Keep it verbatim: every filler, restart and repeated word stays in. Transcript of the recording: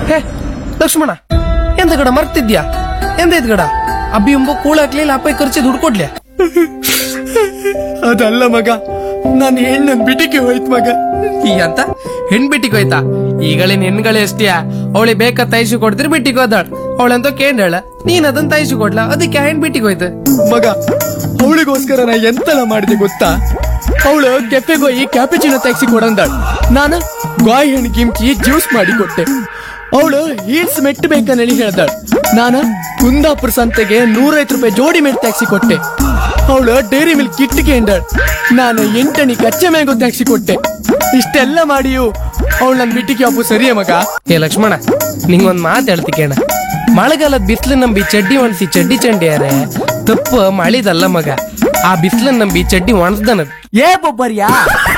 ಹೇ ಲಕ್ಷ್ಮಣ, ಎಂತ ಗಡ ಮರ್ತಿದ್ಯಾ? ಎಂದೈತ್ ಗಡ? ಅಬ್ಬಿ ಎಂಬ ಕೂಳಾಕ್ಲಿಲ್ಲ ಅಪ್ಪ ಖರ್ಚಿ ದುಡ್ಡು ಕೊಡ್ಲೆ? ಅದಲ್ಲ ಮಗ, ನಾನು ಹೆಣ್ಣು ಬಿಟಿಗೆ ಹೋಯ್ತು ಮಗ. ಈ ಅಂತ ಹೆಣ್ ಬಿಟ್ಟಿಗೆ ಹೋಯ್ತಾ? ಈಗಳೇನ್ ಹೆಣ್ಗಳೇ ಎಷ್ಟಿಯಾ? ಅವಳಿ ಬೇಕಾ ತೈಸು ಕೊಡ್ತಿರ್ ಬಿಟ್ಟಿಗೆ ಹೋದಾಳ. ಅವಳಂತ ಕೇಂದ್ರ ನೀನ್ ಅದನ್ನ ತೈಸು ಕೊಡ್ಲಾ, ಅದಕ್ಕೆ ಹೆಣ್ ಬಿಟ್ಟಿಗೆ ಹೋಯ್ತು. ಮಗ, ಅವಳಿಗೋಸ್ಕರ ನಾ ಎಂತೆಲ್ಲ ಮಾಡಿದೆ ಗೊತ್ತಾ? ಅವಳು ಕೆಫೆಗೆ ಹೋಗಿ ಕ್ಯಾಪಿಚಿನೋ ಟ್ಯಾಕ್ಸಿ ಕೊಡಂದಾಳ. ನಾನು ಗಾಯ್ ಹಣ್ಣು ಗಿಮ್ಕಿ ಜ್ಯೂಸ್ ಮಾಡಿ ಕೊಟ್ಟೆ. ಅವಳು ಹೀಲ್ಸ್ ಮೆಟ್ಟು ಬೇಕಂದೇಳಿ ಹೇಳ್ದಾಳ. ನಾನ ಕುಂದಾಪುರ ಸಂತೆಗೆ ನೂರೈವತ್ತು ರೂಪಾಯಿ ಜೋಡಿ ಮೆಟ್ ಟ್ಯಾಕ್ಸಿ ಕೊಟ್ಟೆ. ಅವಳು ಡೈರಿ ಮಿಲ್ಕ್ ಕಿಟ್ಟಿಗೆ ಎಂದಾಳ. ನಾನು ಎಂಟಣಿ ಕಚ್ಚೆ ಮ್ಯಾಂಗೋ ಟ್ಯಾಕ್ಸಿ ಕೊಟ್ಟೆ. ಇಷ್ಟೆಲ್ಲ ಮಾಡಿಯು ಅವಳು ನನ್ ಬಿಟ್ಟಿಗೆ ಅಪ್ಪು ಸರಿಯೇ ಮಗ? ಏ ಲಕ್ಷ್ಮಣ, ನಿಂಗೊಂದ್ ಮಾತು ಹೇಳ್ತಿ ಕೇಳ. ಮಳೆಗಾಲದ ಬಿಸಿಲು ನಂಬಿ ಚಡ್ಡಿ ಒಣಸಿ ಚಡ್ಡಿ ಚಂಡಿ ಯಾರೇ ತಪ್ಪು ಮಳಿದಲ್ಲ ಮಗ. ಆ ಬಿಸಿಲನ್ನ ನಂಬಿ ಚಡ್ಡಿ ಒಣಸ್ದನದ್. ಏ ಬೊಬ್ಬರ್ಯಾ